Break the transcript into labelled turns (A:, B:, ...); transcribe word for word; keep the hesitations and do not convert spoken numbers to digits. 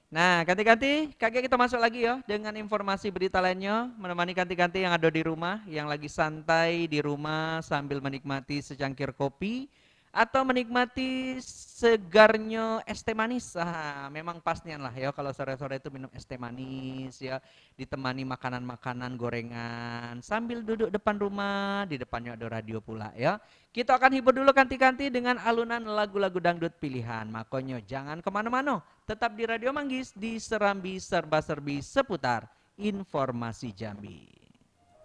A: Nah, ganti-ganti, kakek kita masuk lagi ya dengan informasi berita lainnya, menemani ganti-ganti yang ada di rumah, yang lagi santai di rumah sambil menikmati secangkir kopi atau menikmati segarnya es teh manis. Ah, memang pastian lah ya kalau sore-sore itu minum es teh manis ya, ditemani makanan-makanan gorengan sambil duduk depan rumah, di depannya ada radio pula ya. Kita akan hibur dulu ganti-ganti dengan alunan lagu-lagu dangdut pilihan. Makanya jangan kemana-mana. Tetap di Radio Manggis di Serambi Serba Serbi seputar informasi Jambi.